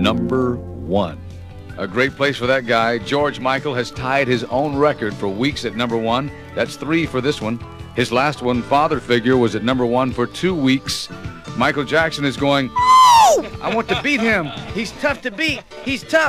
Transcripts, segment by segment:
number 1. A great place for that guy. George Michael has tied his own record for weeks at number 1. That's 3 for this one. His last one, Father Figure, was at number 1 for 2 weeks. Michael Jackson is going, I want to beat him. He's tough to beat. He's tough.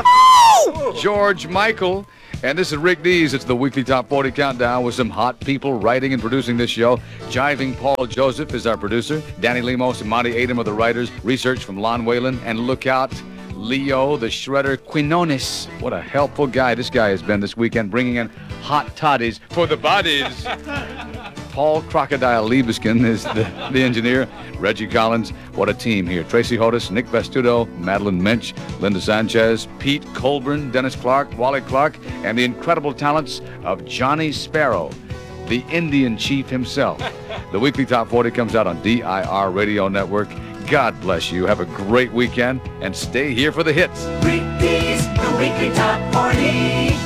George Michael. And this is Rick Dees. It's the weekly Top 40 Countdown with some hot people writing and producing this show. Jiving Paul Joseph is our producer. Danny Lemos and Monty Adam are the writers. Research from Lon Whalen. And look out, Leo, the shredder Quinones. What a helpful guy this guy has been this weekend, bringing in hot toddies for the bodies. Paul Crocodile Liebeskin is the engineer. Reggie Collins, what a team here. Tracy Hodis, Nick Vestudo, Madeline Minch, Linda Sanchez, Pete Colburn, Dennis Clark, Wally Clark, and the incredible talents of Johnny Sparrow, the Indian chief himself. The weekly Top 40 comes out on DIR Radio Network. God bless you. Have a great weekend, and stay here for the hits. Rick Dees, the weekly Top 40.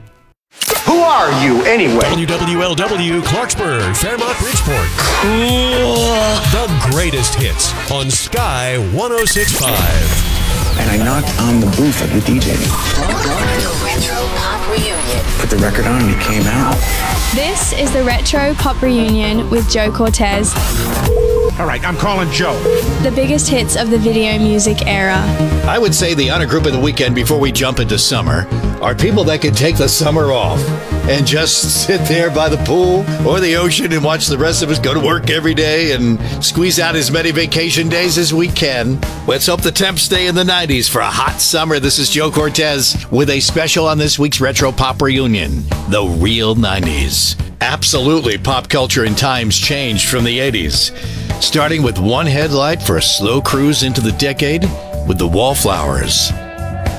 Who are you, anyway? WWLW, Clarksburg, Fairmont, Bridgeport. Cool. The greatest hits on Sky 106.5. And I knocked on the booth of the DJ. The Retro Pop Reunion. Put the record on and it came out. This is the Retro Pop Reunion with Joe Cortez. All right, I'm calling Joe. The biggest hits of the video music era. I would say the honor group of the weekend before we jump into summer are people that can take the summer off and just sit there by the pool or the ocean and watch the rest of us go to work every day and squeeze out as many vacation days as we can. Let's hope the temps stay in the 90s for a hot summer. This is Joe Cortez with a special on this week's Retro Pop Reunion, the real 90s. Absolutely, pop culture and times changed from the 80s. Starting with one headlight for a slow cruise into the decade with the Wallflowers.